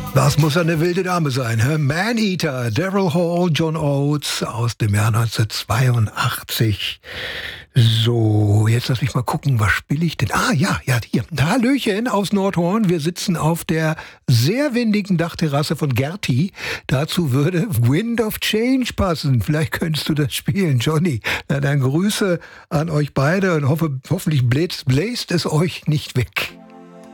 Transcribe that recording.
Das muss eine wilde Dame sein, hä? Maneater, Daryl Hall, John Oates aus dem Jahr 1982. So, jetzt lass mich mal gucken, was spiele ich denn? Ja, hier. Hallöchen aus Nordhorn. Wir sitzen auf der sehr windigen Dachterrasse von Gerti. Dazu würde Wind of Change passen. Vielleicht könntest du das spielen, Johnny. Na dann Grüße an euch beide und hoffentlich bläst es euch nicht weg.